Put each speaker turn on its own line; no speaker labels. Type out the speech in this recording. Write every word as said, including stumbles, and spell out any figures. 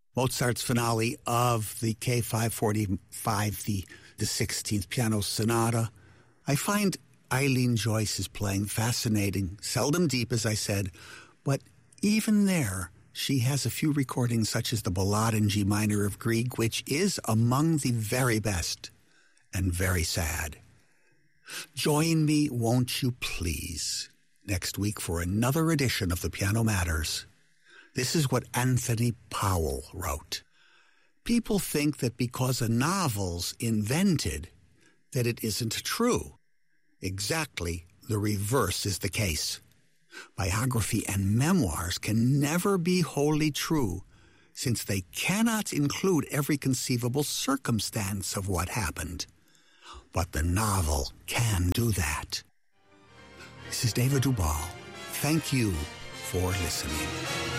Mozart's finale of the K five forty-five, the, the sixteenth Piano Sonata. I find Eileen Joyce's playing fascinating, seldom deep, as I said, but even there, she has a few recordings such as the Ballade in G minor of Grieg, which is among the very best and very sad. Join me, won't you please, next week for another edition of The Piano Matters. This is what Anthony Powell wrote. People think that because a novel's invented, that it isn't true. Exactly the reverse is the case. Biography and memoirs can never be wholly true, since they cannot include every conceivable circumstance of what happened. But the novel can do that. This is David Duvall. Thank you for listening.